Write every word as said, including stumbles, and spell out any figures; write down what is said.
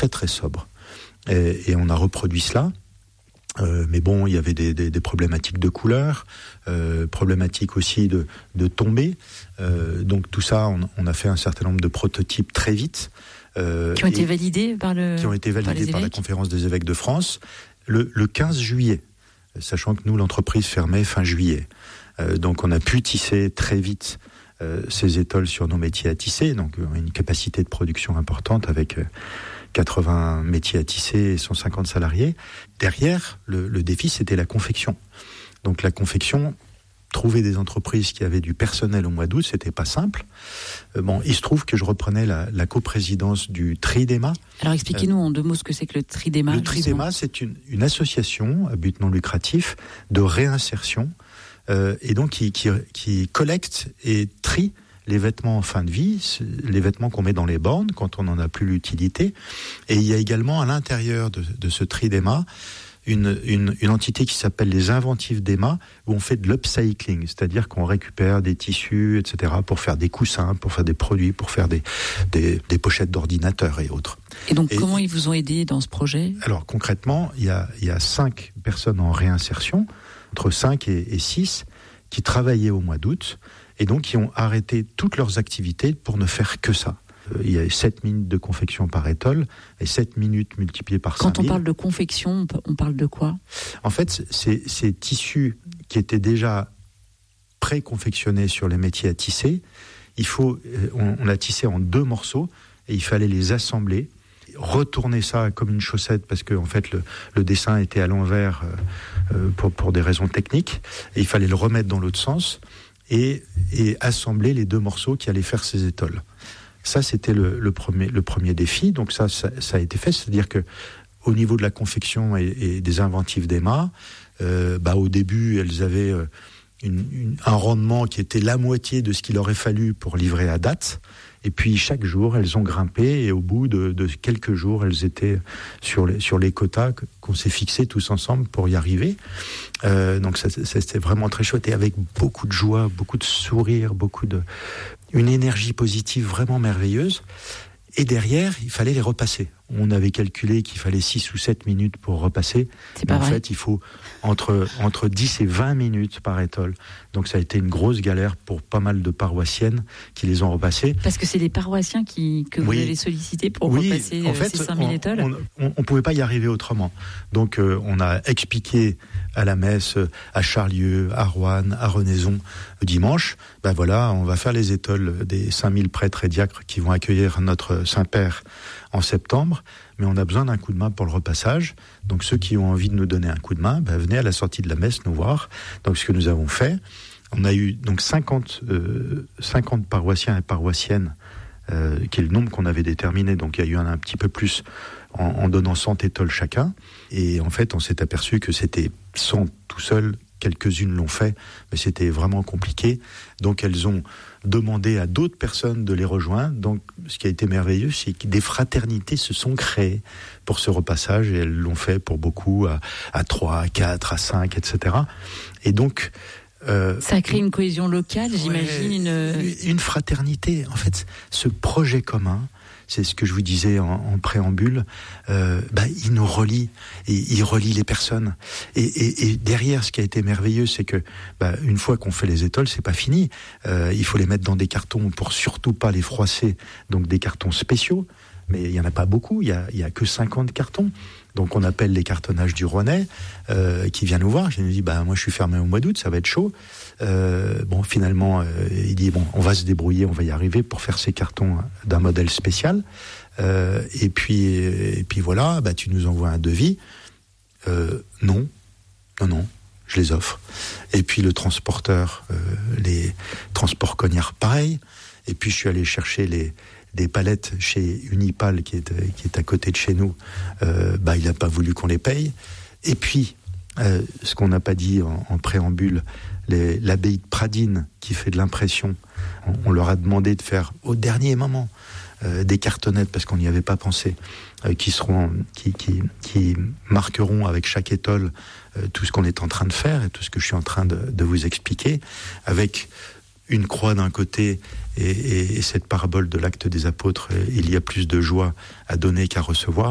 très très sobre. Et, et on a reproduit cela. Euh, mais bon, il y avait des, des, des problématiques de couleur, euh, problématiques aussi de, de tombée. Euh, donc tout ça, on, on a fait un certain nombre de prototypes très vite. Euh, qui ont été validés par le Qui ont été validés par, par la Conférence des évêques de France le, le quinze juillet, sachant que nous, l'entreprise fermait fin juillet. Euh, donc on a pu tisser très vite euh, ces étoiles sur nos métiers à tisser, donc une capacité de production importante avec... Euh, quatre-vingts métiers à tisser et cent cinquante salariés. Derrière, le, le défi, c'était la confection. Donc la confection, trouver des entreprises qui avaient du personnel au mois d'août, c'était pas simple. Euh, bon, il se trouve que je reprenais la, la coprésidence du Tridema. Alors expliquez-nous euh, en deux mots ce que c'est que le Tridema. Le Tridema, justement. c'est une, une association à but non lucratif de réinsertion euh, et donc qui, qui, qui collecte et trie les vêtements en fin de vie, les vêtements qu'on met dans les bornes quand on n'en a plus l'utilité. Et il y a également à l'intérieur de, de ce Tridema une, une, une entité qui s'appelle les Inventifs d'Emma, où on fait de l'upcycling, c'est-à-dire qu'on récupère des tissus, et cetera, pour faire des coussins, pour faire des produits, pour faire des, des, des pochettes d'ordinateurs et autres. Et donc, et, comment ils vous ont aidé dans ce projet ? Alors, concrètement, il y a, il y a cinq personnes en réinsertion, entre cinq et, et six, qui travaillaient au mois d'août, et donc qui ont arrêté toutes leurs activités pour ne faire que ça. Euh, il y a sept minutes de confection par étole, et sept minutes multipliées par cinq mille. Quand on parle de confection, on parle de quoi ? En fait, c'est ces tissus qui étaient déjà pré-confectionnés sur les métiers à tisser. Il faut, on, on l'a tissé en deux morceaux, et il fallait les assembler, retourner ça comme une chaussette, parce que en fait, le, le dessin était à l'envers euh, pour, pour des raisons techniques, et il fallait le remettre dans l'autre sens, et, et assembler les deux morceaux qui allaient faire ces étoles. Ça, c'était le, le, premier, le premier défi. Donc ça, ça, ça a été fait. C'est-à-dire que au niveau de la confection et, et des inventifs d'Emma, euh, bah, au début, elles avaient une, une, un rendement qui était la moitié de ce qu'il aurait fallu pour livrer à date. Et puis chaque jour, elles ont grimpé, et au bout de, de quelques jours, elles étaient sur les, sur les quotas qu'on s'est fixés tous ensemble pour y arriver. Euh, donc ça, ça, c'était vraiment très chouette, et avec beaucoup de joie, beaucoup de sourire, beaucoup de... une énergie positive vraiment merveilleuse. Et derrière, il fallait les repasser. On avait calculé qu'il fallait six ou sept minutes pour repasser. C'est pas en vrai. fait, il faut entre, entre dix et vingt minutes par étole. Donc ça a été une grosse galère pour pas mal de paroissiennes qui les ont repassées. Parce que c'est les paroissiens qui, que vous oui. avez sollicités pour oui, repasser en fait, ces cinq mille on, étoles. On ne pouvait pas y arriver autrement. Donc euh, on a expliqué à la messe, à Charlieu, à Roanne, à Renaison, dimanche, ben voilà, on va faire les étoles des cinq mille prêtres et diacres qui vont accueillir notre Saint-Père en septembre, mais on a besoin d'un coup de main pour le repassage. Donc ceux qui ont envie de nous donner un coup de main, ben venez à la sortie de la messe nous voir. Donc ce que nous avons fait, on a eu donc cinquante, euh, cinquante paroissiens et paroissiennes, euh, qui est le nombre qu'on avait déterminé. Donc il y a eu un, un petit peu plus en, en donnant cent étoles chacun. Et en fait, on s'est aperçu que c'était cent tout seul. Quelques-unes l'ont fait, mais c'était vraiment compliqué. Donc elles ont demandé à d'autres personnes de les rejoindre. Donc ce qui a été merveilleux, c'est que des fraternités se sont créées pour ce repassage, et elles l'ont fait pour beaucoup à, à trois, à quatre, à cinq, et cetera. Et donc... Euh, ça a créé une cohésion locale, j'imagine. Ouais, une... une fraternité. En fait, ce projet commun, c'est ce que je vous disais en, en préambule, euh, bah, il nous relie, et il relie les personnes. Et, et, et derrière, ce qui a été merveilleux, c'est que bah, une fois qu'on fait les étoles, c'est pas fini. Euh, il faut les mettre dans des cartons pour surtout pas les froisser, donc des cartons spéciaux. Mais il y en a pas beaucoup, il y a, il y a que cinquante cartons. Donc on appelle les cartonnages du Rouennais, euh, qui vient nous voir. Je lui dis, bah moi je suis fermé au mois d'août, ça va être chaud. Euh, bon, finalement, euh, il dit, bon, on va se débrouiller, on va y arriver pour faire ces cartons d'un modèle spécial. Euh, et puis, et puis voilà, bah tu nous envoies un devis. Euh, non, non, non, je les offre. Et puis le transporteur, euh, les transports Cognard, pareil. Et puis je suis allé chercher les des palettes chez Unipal, qui est, qui est à côté de chez nous. Euh, bah, il n'a pas voulu qu'on les paye. Et puis, euh, ce qu'on n'a pas dit en, en préambule, les, l'abbaye de Pradines, qui fait de l'impression, on, on leur a demandé de faire au dernier moment euh, des cartonnettes, parce qu'on n'y avait pas pensé, euh, qui seront, qui, qui, qui marqueront avec chaque étole euh, tout ce qu'on est en train de faire et tout ce que je suis en train de, de vous expliquer, avec une croix d'un côté et, et, et cette parabole de l'acte des apôtres, il y a plus de joie à donner qu'à recevoir.